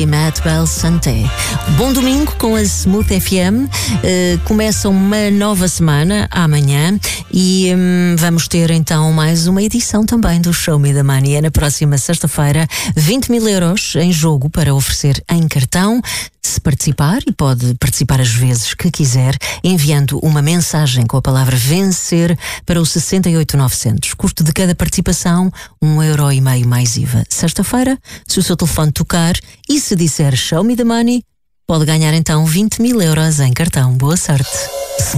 e Matt Bell Santé. Bom domingo com a Smooth FM. Começa uma nova semana amanhã e vamos ter então mais uma edição também do Show Me the Money. É na próxima sexta-feira, 20 mil euros em jogo para oferecer em cartão. Se participar, e pode participar as vezes que quiser, enviando uma mensagem com a palavra vencer para o 68900. Custo de cada participação, 1,5€ mais IVA. Sexta-feira, se o seu telefone tocar e se disser Show Me the Money, pode ganhar então 20 mil euros em cartão. Boa sorte!